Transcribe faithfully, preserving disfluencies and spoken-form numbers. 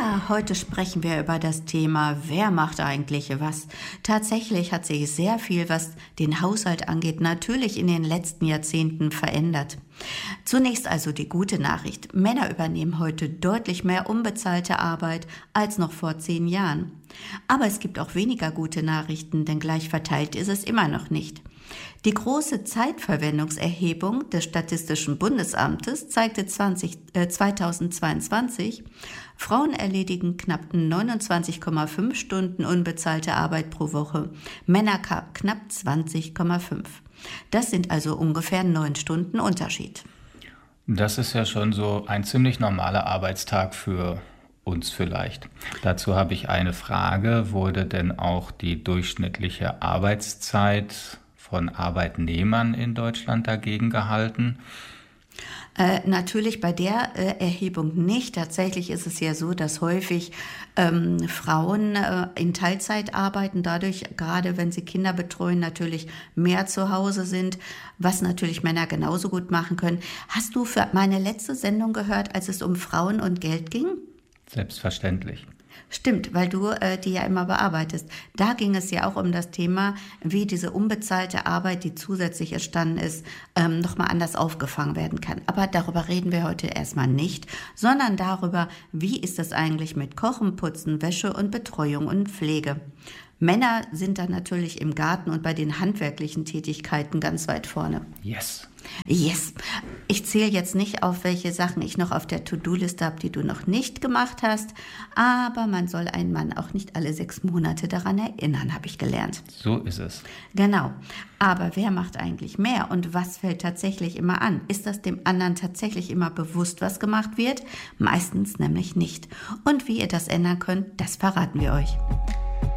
Ja, heute sprechen wir über das Thema, wer macht eigentlich was? Tatsächlich hat sich sehr viel, was den Haushalt angeht, natürlich in den letzten Jahrzehnten verändert. Zunächst also die gute Nachricht. Männer übernehmen heute deutlich mehr unbezahlte Arbeit als noch vor zehn Jahren. Aber es gibt auch weniger gute Nachrichten, denn gleich verteilt ist es immer noch nicht. Die große Zeitverwendungserhebung des Statistischen Bundesamtes zeigte zwanzig, äh, zweitausendzweiundzwanzig, Frauen erledigen knapp neunundzwanzig Komma fünf Stunden unbezahlte Arbeit pro Woche, Männer ka- knapp zwanzig Komma fünf. Das sind also ungefähr neun Stunden Unterschied. Das ist ja schon so ein ziemlich normaler Arbeitstag für uns vielleicht. Dazu habe ich eine Frage. Wurde denn auch die durchschnittliche Arbeitszeit von Arbeitnehmern in Deutschland dagegen gehalten? Äh, natürlich bei der äh, Erhebung nicht. Tatsächlich ist es ja so, dass häufig ähm, Frauen äh, in Teilzeit arbeiten, dadurch, gerade wenn sie Kinder betreuen, natürlich mehr zu Hause sind, was natürlich Männer genauso gut machen können. Hast du für meine letzte Sendung gehört, als es um Frauen und Geld ging? Selbstverständlich. Stimmt, weil du äh, die ja immer bearbeitest. Da ging es ja auch um das Thema, wie diese unbezahlte Arbeit, die zusätzlich entstanden ist, ähm, nochmal anders aufgefangen werden kann. Aber darüber reden wir heute erstmal nicht, sondern darüber, wie ist es eigentlich mit Kochen, Putzen, Wäsche und Betreuung und Pflege. Männer sind da natürlich im Garten und bei den handwerklichen Tätigkeiten ganz weit vorne. Yes. Yes. Ich zähle jetzt nicht auf, welche Sachen ich noch auf der To-Do-Liste habe, die du noch nicht gemacht hast. Aber man soll einen Mann auch nicht alle sechs Monate daran erinnern, habe ich gelernt. So ist es. Genau. Aber wer macht eigentlich mehr und was fällt tatsächlich immer an? Ist das dem anderen tatsächlich immer bewusst, was gemacht wird? Meistens nämlich nicht. Und wie ihr das ändern könnt, das verraten wir euch.